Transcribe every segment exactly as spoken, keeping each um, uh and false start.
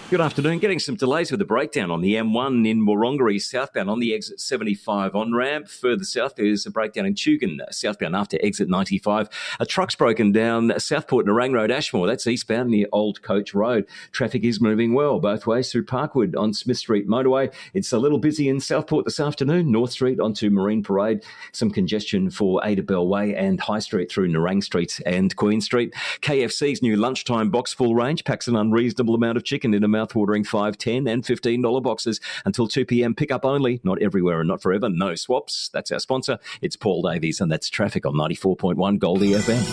Good afternoon. Getting some delays with the breakdown on the M one in Wurundjeri southbound on the exit seventy-five on-ramp. Further south, there's a breakdown in Tugun southbound after exit ninety-five. A truck's broken down Southport Nerang Road, Ashmore. That's eastbound near Old Coach Road. Traffic is moving well both ways through Parkwood on Smith Street Motorway. It's a little busy in Southport this afternoon. North Street onto Marine Parade. Some congestion for Ada Bell Way and High Street through Nerang Street and Queen Street. K F C's new lunchtime box full range packs an unreasonable amount of chicken in a mouth-watering five, ten and fifteen dollars boxes until two p.m. Pick-up only, not everywhere and not forever. No swaps. That's our sponsor. It's Paul Davies, and that's traffic on ninety-four point one Goldie F M.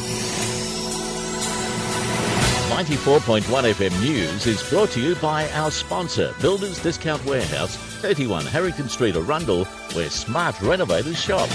ninety-four point one F M News is brought to you by our sponsor, Builders Discount Warehouse, thirty-one Harrington Street, Arundel, where smart renovators shop.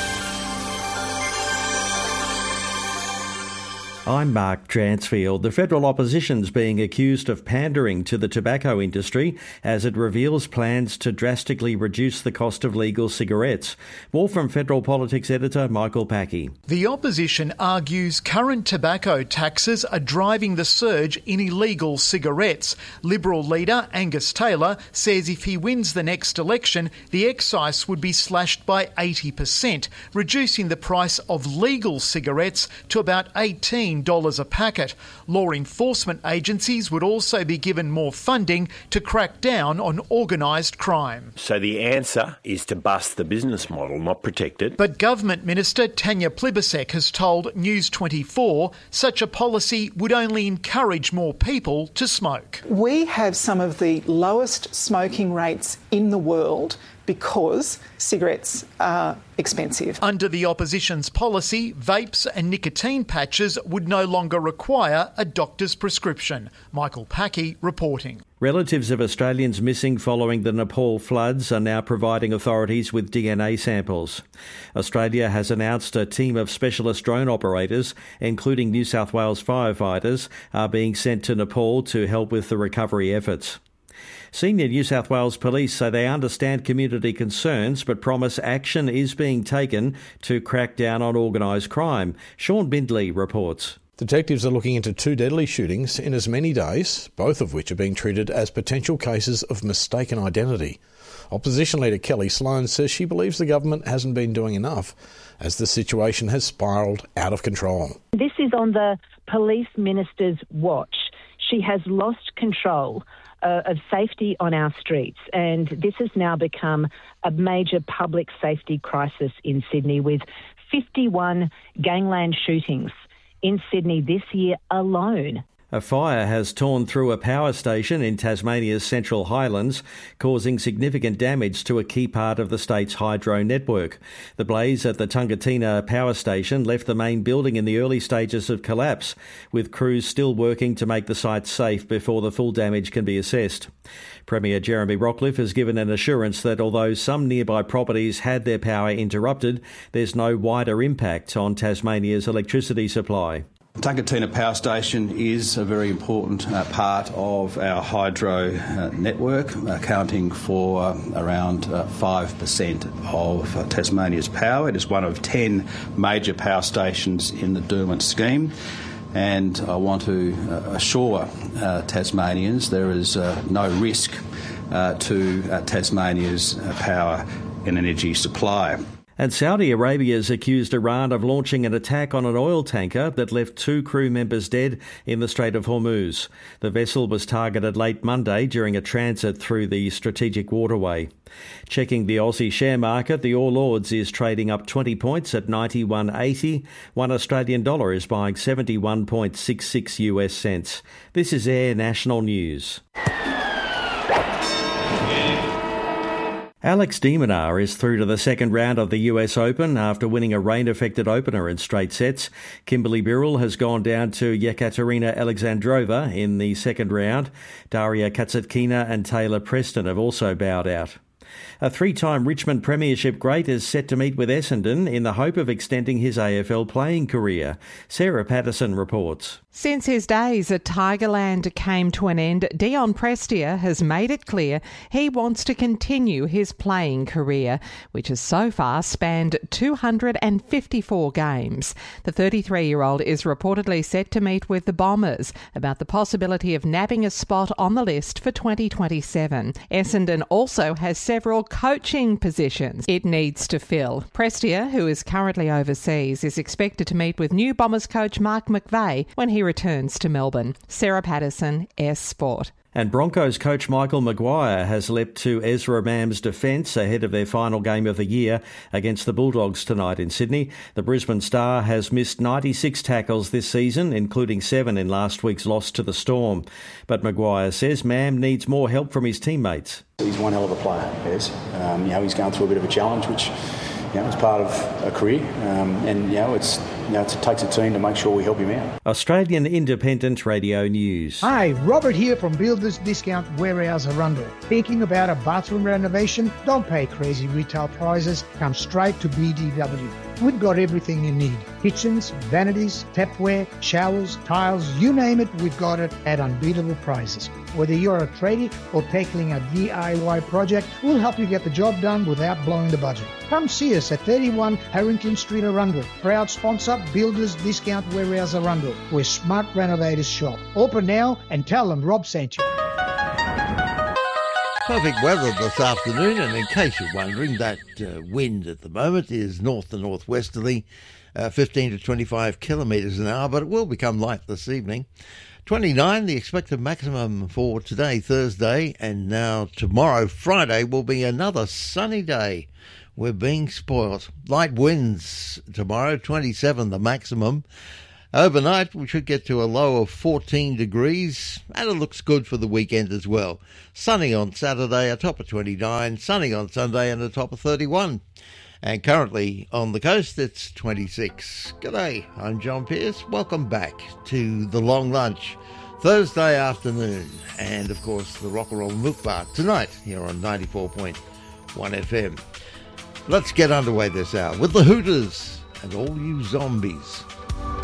I'm Mark Dransfield. The federal opposition's being accused of pandering to the tobacco industry as it reveals plans to drastically reduce the cost of legal cigarettes. More from Federal Politics editor Michael Packey. The opposition argues current tobacco taxes are driving the surge in illegal cigarettes. Liberal leader Angus Taylor says if he wins the next election, the excise would be slashed by eighty percent, reducing the price of legal cigarettes to about eighteen dollars a packet. Law enforcement agencies would also be given more funding to crack down on organised crime. So the answer is to bust the business model, not protect it. But Government Minister Tanya Plibersek has told News twenty-four such a policy would only encourage more people to smoke. We have some of the lowest smoking rates in the world because cigarettes are expensive. Under the opposition's policy, vapes and nicotine patches would no longer require a doctor's prescription. Michael Packey reporting. Relatives of Australians missing following the Nepal floods are now providing authorities with D N A samples. Australia has announced a team of specialist drone operators, including New South Wales firefighters, are being sent to Nepal to help with the recovery efforts. Senior New South Wales Police say they understand community concerns but promise action is being taken to crack down on organised crime. Sean Bindley reports. Detectives are looking into two deadly shootings in as many days, both of which are being treated as potential cases of mistaken identity. Opposition leader Kelly Sloan says she believes the government hasn't been doing enough as the situation has spiralled out of control. This is on the police minister's watch. She has lost control Uh, of safety on our streets, and this has now become a major public safety crisis in Sydney with fifty-one gangland shootings in Sydney this year alone. A fire has torn through a power station in Tasmania's Central Highlands, causing significant damage to a key part of the state's hydro network. The blaze at the Tungatina power station left the main building in the early stages of collapse, with crews still working to make the site safe before the full damage can be assessed. Premier Jeremy Rockliff has given an assurance that although some nearby properties had their power interrupted, there's no wider impact on Tasmania's electricity supply. Tungatina Power Station is a very important uh, part of our hydro uh, network, accounting for uh, around uh, five percent of uh, Tasmania's power. It is one of ten major power stations in the Derwent scheme, and I want to uh, assure uh, Tasmanians there is uh, no risk uh, to uh, Tasmania's uh, power and energy supply. And Saudi Arabia has accused Iran of launching an attack on an oil tanker that left two crew members dead in the Strait of Hormuz. The vessel was targeted late Monday during a transit through the strategic waterway. Checking the Aussie share market, the All Ords is trading up twenty points at ninety-one eighty. One Australian dollar is buying seventy-one point six six U S cents. This is Air National News. Alex de Minaur is through to the second round of the U S Open after winning a rain-affected opener in straight sets. Kimberly Birrell has gone down to Yekaterina Alexandrova in the second round. Daria Kasatkina and Taylor Preston have also bowed out. A three-time Richmond Premiership great is set to meet with Essendon in the hope of extending his A F L playing career. Sarah Patterson reports. Since his days at Tigerland came to an end, Dion Prestia has made it clear he wants to continue his playing career, which has so far spanned two hundred fifty-four games. The thirty-three-year-old is reportedly set to meet with the Bombers about the possibility of nabbing a spot on the list for twenty twenty-seven. Essendon also has several coaching positions it needs to fill. Prestia, who is currently overseas, is expected to meet with new Bombers coach Mark McVeigh when he returns to Melbourne. Sarah Patterson, S Sport. And Broncos coach Michael Maguire has leapt to Ezra Mam's defence ahead of their final game of the year against the Bulldogs tonight in Sydney. The Brisbane Star has missed ninety-six tackles this season, including seven in last week's loss to the Storm. But Maguire says Mam needs more help from his teammates. He's one hell of a player, yes. Um, you know, he's going through a bit of a challenge, which you know, it's part of a career, um, and you know, it's you know, it takes a team to make sure we help him out. Australian Independent Radio News. Hi, Robert here from Builders Discount Warehouse Arundel. Thinking about a bathroom renovation? Don't pay crazy retail prices. Come straight to B D W. We've got everything you need. Kitchens, vanities, tapware, showers, tiles, you name it, we've got it at unbeatable prices. Whether you're a tradie or tackling a D I Y project, we'll help you get the job done without blowing the budget. Come see us at thirty-one Harrington Street, Arundel. Proud sponsor, Builders Discount Warehouse Arundel, where smart renovators shop. Open now and tell them Rob sent you. Perfect weather this afternoon, and in case you're wondering, that uh, wind at the moment is north to northwesterly, uh, fifteen to twenty-five kilometres an hour, but it will become light this evening. twenty-nine, the expected maximum for today, Thursday, and now tomorrow, Friday, will be another sunny day. We're being spoilt. Light winds tomorrow, twenty-seven the maximum. Overnight, we should get to a low of fourteen degrees, and it looks good for the weekend as well. Sunny on Saturday, a top of twenty-nine. Sunny on Sunday, and a top of thirty-one. And currently on the coast, it's twenty-six. G'day, I'm John Pearce. Welcome back to The Long Lunch, Thursday afternoon. And, of course, the Rock and Roll Milk Bar tonight here on ninety-four point one F M. Let's get underway this hour with the Hooters and All You Zombies.